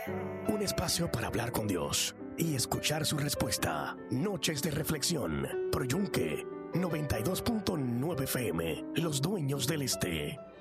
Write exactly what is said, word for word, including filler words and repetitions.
Un espacio para hablar con Dios y escuchar su respuesta. Noches de reflexión por Yunque noventa y dos punto nueve F M, Los Dueños del Este.